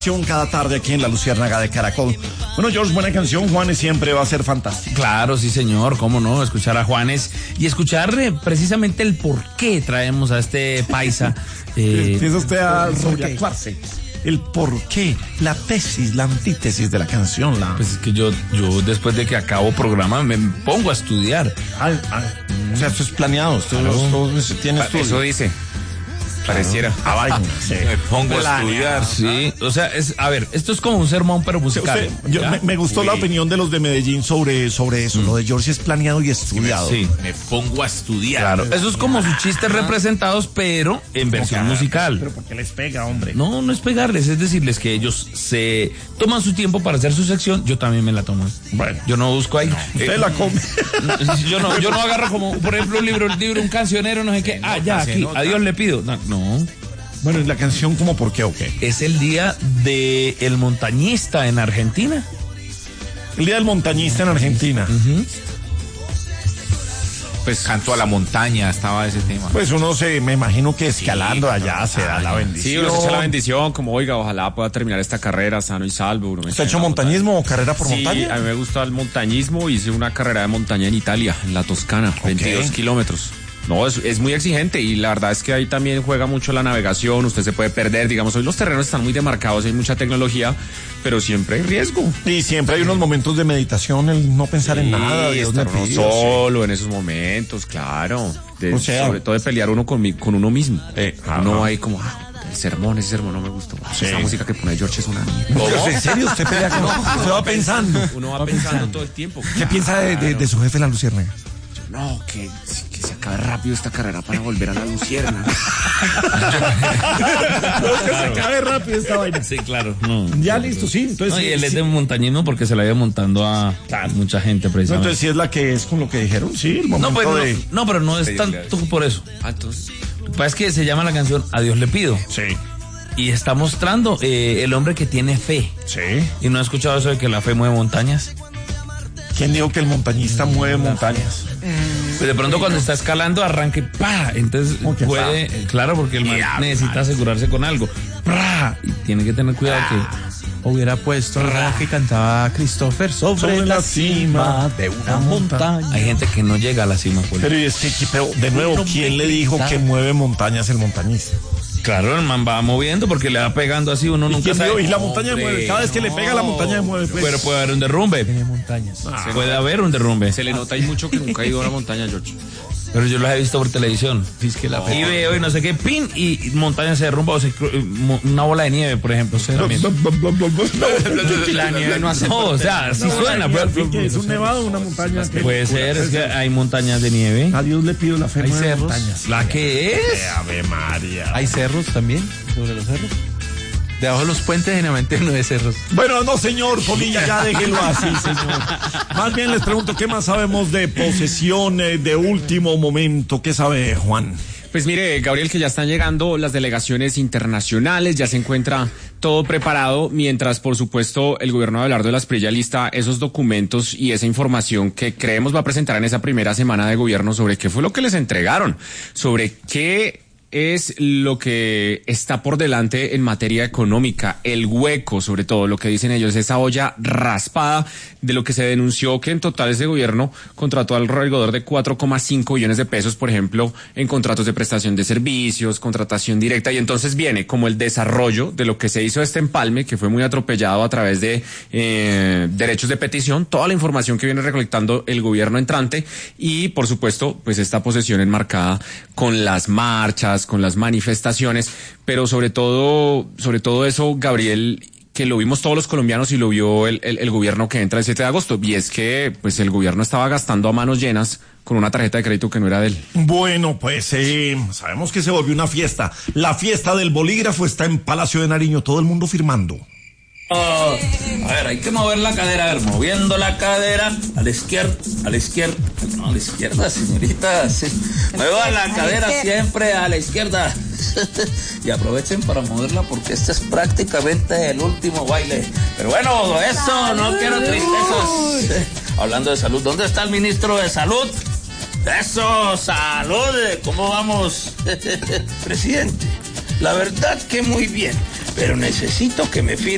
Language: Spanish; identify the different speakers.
Speaker 1: Cada tarde aquí en La Luciérnaga de Caracol. Bueno, George, buena canción. Juanes siempre va a ser fantástico.
Speaker 2: Claro, sí, señor. Cómo no, escuchar a Juanes y escuchar precisamente el por qué traemos a este paisa.
Speaker 1: Empieza usted a sobreactuarse. El por qué, la tesis, la antítesis de la canción.
Speaker 2: Pues es que yo después de que acabo programa me pongo a estudiar.
Speaker 1: O sea, esto es planeado. Esto tiene estudio.
Speaker 3: Eso dice. Pareciera.
Speaker 1: A vaina. Sí.
Speaker 3: Me pongo a estudiar.
Speaker 2: Sí, o sea, esto es como un sermón, pero musical.
Speaker 1: Me gustó la opinión de los de Medellín sobre eso. Lo de George es planeado y estudiado.
Speaker 2: Sí.
Speaker 3: Me pongo a estudiar.
Speaker 2: Claro, eso es como sus chistes representados, pero en versión musical.
Speaker 1: Pero ¿por qué les pega, hombre?
Speaker 2: No es pegarles, es decirles que ellos se toman su tiempo para hacer su sección, yo también me la tomo.
Speaker 1: Bueno.
Speaker 2: Yo no busco ahí.
Speaker 1: Usted la come.
Speaker 2: Yo no agarro como, por ejemplo, un libro, un cancionero, no sé qué. Ya, aquí, a Dios le pido. No.
Speaker 1: Bueno, ¿y la canción como por qué o qué?
Speaker 2: Es el día del montañista en Argentina.
Speaker 1: El día del montañista en Argentina.
Speaker 3: Pues canto a la montaña, estaba ese tema.
Speaker 1: Pues me imagino que escalando allá se da la bendición.
Speaker 4: Sí, uno se echa la bendición, como oiga, ojalá pueda terminar esta carrera sano y salvo.
Speaker 1: ¿Usted ha hecho montañismo o carrera por montaña?
Speaker 4: Sí, a mí me gusta el montañismo, hice una carrera de montaña en Italia, en la Toscana, 22 kilómetros. No, es muy exigente y la verdad es que ahí también juega mucho la navegación, usted se puede perder, digamos, hoy los terrenos están muy demarcados, hay mucha tecnología, pero siempre hay riesgo.
Speaker 1: Y siempre hay unos momentos de meditación, el no pensar en nada.
Speaker 4: Estar uno solo en esos momentos, claro. Sobre todo de pelear uno con uno mismo. No hay como... ese sermón no me gustó. Sí. Esa música que pone George es una mierda.
Speaker 1: ¿En serio? ¿Usted pelea con usted va pensando?
Speaker 4: Uno va pensando todo el tiempo.
Speaker 1: ¿Qué piensa de su jefe, la Luciérnaga?
Speaker 4: No, que se acabe rápido esta carrera para volver a la Luciérnaga.
Speaker 1: Que se acabe rápido esta vaina.
Speaker 2: Sí, claro. No.
Speaker 1: Ya listo, sí. Entonces,
Speaker 2: y él es de montañismo porque se la iba montando a mucha gente precisamente.
Speaker 1: Entonces, si es la que es con lo que dijeron, sí, el momento
Speaker 2: no, pero no es tanto por eso.
Speaker 4: Entonces,
Speaker 2: Lo que pasa es que se llama la canción A Dios le pido.
Speaker 1: Sí.
Speaker 2: Y está mostrando el hombre que tiene fe.
Speaker 1: Sí.
Speaker 2: ¿Y no ha escuchado eso de que la fe mueve montañas?
Speaker 1: ¿Quién dijo que el montañista mueve montañas?
Speaker 2: Pues de pronto cuando está escalando arranque, ¡pa! Entonces puede, claro, porque el man necesita asegurarse con algo. ¡Pra! Y tiene que tener cuidado que
Speaker 5: hubiera puesto la que cantaba Christopher sobre la cima de una montaña.
Speaker 2: Hay gente que no llega a la cima.
Speaker 1: Pero de nuevo, ¿quién le dijo que mueve montañas el montañista?
Speaker 2: Claro, el man va moviendo porque le va pegando así, uno nunca sabe.
Speaker 1: Y la montaña mueve, cada vez que le pega la montaña mueve. Pues.
Speaker 2: Pero puede haber un derrumbe.
Speaker 5: Tiene montañas.
Speaker 2: Puede haber un derrumbe.
Speaker 4: Se le nota ahí mucho que nunca ha ido a la montaña, George.
Speaker 2: Pero yo los he visto por televisión.
Speaker 5: Es que la fe.
Speaker 2: Y veo y no sé qué, pin, y montaña se derrumba, una bola de nieve, por ejemplo.
Speaker 5: La nieve no hace.
Speaker 2: No, o sea, sí suena.
Speaker 1: ¿Es un nevado o una montaña?
Speaker 2: Puede ser, es que hay montañas de nieve.
Speaker 1: A Dios le pido la fe.
Speaker 5: Hay cerros.
Speaker 1: Montañas.
Speaker 2: ¿La que es?
Speaker 1: Ave María.
Speaker 5: Hay cerros también, sobre los cerros. Debajo de los puentes generalmente no hay cerros.
Speaker 1: Bueno, no, señor Polilla, ya déjelo así, señor. Más bien les pregunto, ¿qué más sabemos de posesiones de último momento? ¿Qué sabe Juan?
Speaker 4: Pues mire, Gabriel, que ya están llegando las delegaciones internacionales, ya se encuentra todo preparado, mientras, por supuesto, el gobierno de Abelardo de las Prilla lista esos documentos y esa información que creemos va a presentar en esa primera semana de gobierno sobre qué fue lo que les entregaron, sobre qué es lo que está por delante en materia económica, el hueco, sobre todo, lo que dicen ellos, esa olla raspada de lo que se denunció que en total ese gobierno contrató alrededor de 4,5 billones de pesos, por ejemplo, en contratos de prestación de servicios, contratación directa, y entonces viene como el desarrollo de lo que se hizo este empalme, que fue muy atropellado a través de derechos de petición, toda la información que viene recolectando el gobierno entrante y, por supuesto, pues esta posesión enmarcada con las marchas, con las manifestaciones, pero sobre todo eso, Gabriel, que lo vimos todos los colombianos y lo vio el gobierno que entra el 7 de agosto, y es que pues el gobierno estaba gastando a manos llenas con una tarjeta de crédito que no era de él.
Speaker 1: Bueno, pues sabemos que se volvió una fiesta. La fiesta del bolígrafo está en Palacio de Nariño, todo el mundo firmando.
Speaker 2: A ver, hay que mover la cadera, a ver, moviendo la cadera a la izquierda, no, a la izquierda, señorita, sí. Mueva la cadera siempre a la izquierda. Y aprovechen para moverla porque este es prácticamente el último baile. Pero bueno, eso, no quiero tristezas. Hablando de salud, ¿dónde está el ministro de Salud? Eso, salud, ¿cómo vamos?
Speaker 6: Presidente, la verdad que muy bien, pero necesito que me firme